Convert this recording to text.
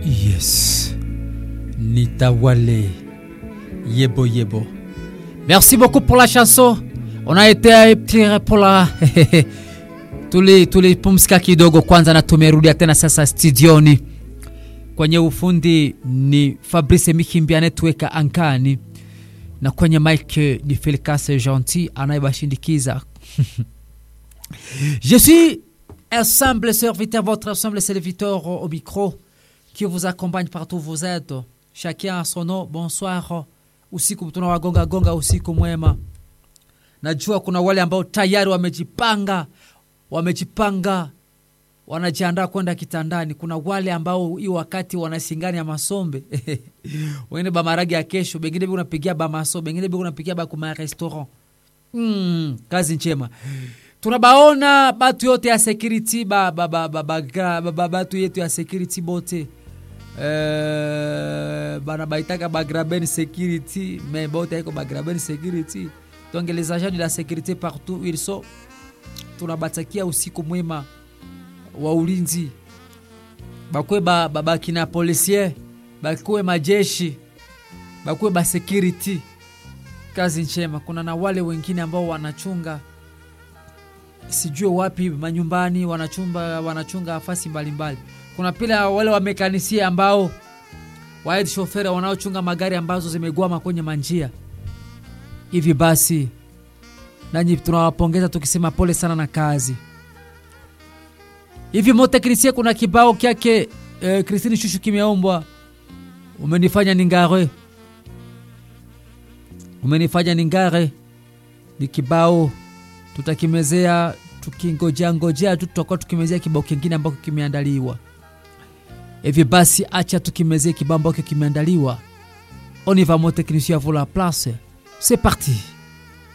Yes. Nitawale. Yebo yebo. Merci beaucoup pour la chanson. On a été tiré pour la tuli pumzika kidogo kwanza na tumerudia tena sasa studioni. Kwenye ufundi ni Fabrice Mikimbia anatuweka ankani na kwenye mic ni Felicas Gentil anayebashindikiza. Je suis un simple serviteur, votre simple serviteur au micro qui vous accompagne partout où vous êtes. Chacun a son nom. Bonsoir. Usiku tunawagonga gonga usiku mwema. Najua kuna wale ambao tayari wamejipanga wanajiandaa kwenda kitandani. Kuna wale ambao hii wakati wanasingania masombe. Wengine ba maragi ya kesho, wengine unapigia ba masombe, wengine unapigia ba kuma restaurant. Kazi njema. Tunabaona batu yote ya security batu yetu ya security bote. Bana baitaka bagraben security, mais bote yako bagraben security. Donc les agents de la sécurité partout où ils sont, tunabatakia usiku mwema wa ulinzi. Bakwe babakina policier, bakwe majeshi, bakwe ba security. Kazi njema. Kuna na wale wengine ambao wanachunga sijue wapi manyumbani, wanachunga afasi mbalimbali. Kuna pila wale wa mekanisia ambao waed chauffeur wanaochunga magari ambazo zimegwama kwenye manjia. Hivi basi nanyi tunawapongeza tukisema pole sana na kazi. Hivi moteknisia kuna kibao kyake Christine Shushu kimeombwa. Umenifanya ningare. Ni kibao tutakimezea tukingojea tutakuwa tukimezea kibao kingine ambako kimeandaliwa. Hivi basi acha tukimezea kibao ambako kimeandaliwa. On y va mon technicien pour la place. C'est parti.